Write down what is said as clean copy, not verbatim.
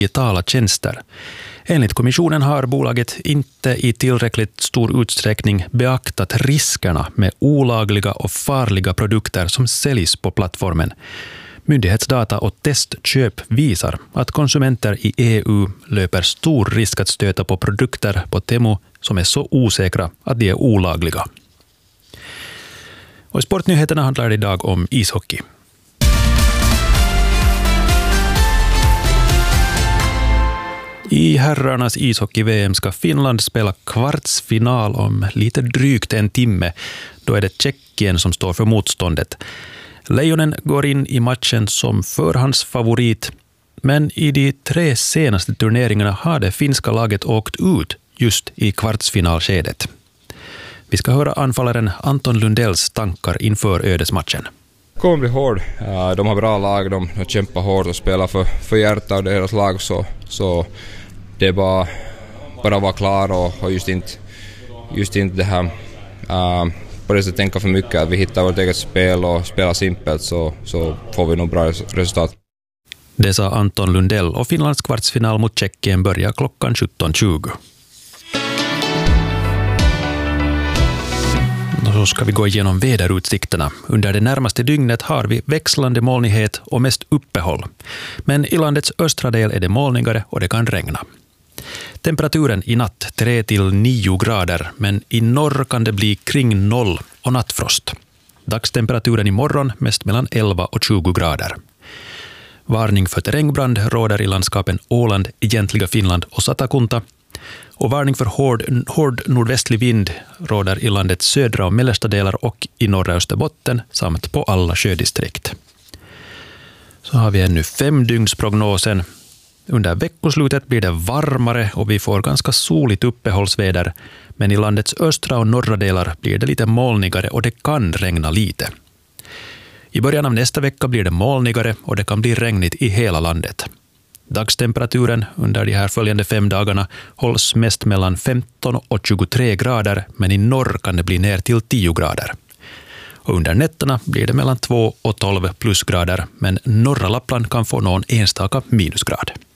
digitala tjänster. Enligt kommissionen har bolaget inte i tillräckligt stor utsträckning beaktat riskerna med olagliga och farliga produkter som säljs på plattformen. Myndighetsdata och testköp visar att konsumenter i EU löper stor risk att stöta på produkter på Temu som är så osäkra att de är olagliga. Och i sportnyheterna handlar det idag om ishockey. I herrarnas ishockey-VM ska Finland spela kvartsfinal om lite drygt en timme. Då är det Tjeckien som står för motståndet. Lejonen går in i matchen som förhandsfavorit, men i de 3 senaste turneringarna har det finska laget åkt ut just i kvartsfinalskedet. Vi ska höra anfallaren Anton Lundells tankar inför ödesmatchen. Det kommer bli hård. De har bra lag, de kämpar hårt och spelar för hjärta av deras lag, så det är bara vara klar och just inte det här på det sättet tänka för mycket, att vi hittar vårt eget spel och spelar simpelt, så får vi nog bra resultat. Det sa Anton Lundell, och Finlands kvartsfinal mot Tjeckien börjar klockan 17.20. Så ska vi gå igenom väderutsikterna. Under det närmaste dygnet har vi växlande molnighet och mest uppehåll. Men i landets östra del är det molnigare och det kan regna. Temperaturen i natt 3-9 grader, men i norr kan det bli kring 0 och nattfrost. Dagstemperaturen i morgon mest mellan 11 och 20 grader. Varning för terrängbrand råder i landskapen Åland, egentliga Finland och Satakunta. Och varning för hård nordvästlig vind råder i landets södra och mellersta delar och i norra Österbotten samt på alla sjödistrikt. Så har vi ännu 5-dygnsprognosen. Under veckoslutet blir det varmare och vi får ganska soligt uppehållsväder, men i landets östra och norra delar blir det lite molnigare och det kan regna lite. I början av nästa vecka blir det molnigare och det kan bli regnigt i hela landet. Dagstemperaturen under de här följande 5 dagarna hålls mest mellan 15 och 23 grader, men i norr kan det bli ner till 10 grader. Och under nätterna blir det mellan 2 och 12 plusgrader, men norra Lappland kan få någon enstaka minusgrad.